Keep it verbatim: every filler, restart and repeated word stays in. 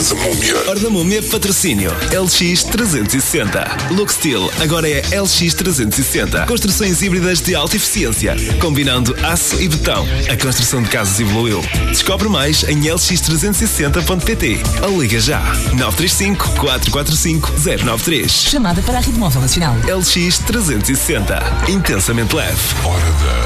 da Múmia. Hora da Múmia, patrocínio L X trezentos e sessenta. Look Steel, agora é L X trezentos e sessenta. Construções híbridas de alta eficiência, combinando aço e betão. A construção de casas evoluiu. Descobre mais em l x trezentos e sessenta ponto p t ou liga já. nove três cinco, quatro quatro cinco, zero nove três. Chamada para a Rede Móvel Nacional. L X trezentos e sessenta. Intensamente leve. Hora da